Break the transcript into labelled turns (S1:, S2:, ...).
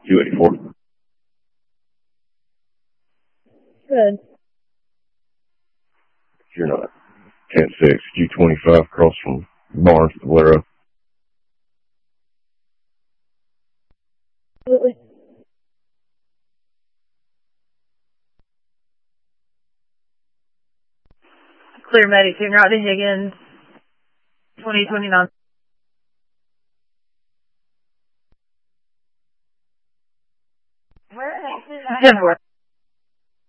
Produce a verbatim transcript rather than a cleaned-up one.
S1: two eighty-four.
S2: Good.
S1: You're not. ten six, G twenty-five, across from Barnes to Valero.
S2: Absolutely. Clear Medic, you're not in again. twenty twenty-nine. Where is it?